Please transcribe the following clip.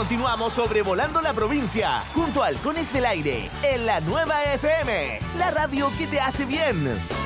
Continuamos sobrevolando la provincia, junto a Halcones del Aire, en la Nueva FM, la radio que te hace bien.